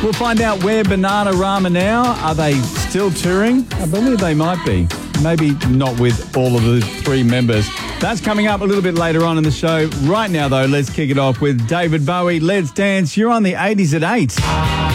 We'll find out where Bananarama now. Are they still touring? I believe they might be. Maybe not with all of the three members. That's coming up a little bit later on in the show. Right now, though, let's kick it off with David Bowie. Let's dance. You're on the 80s at 8.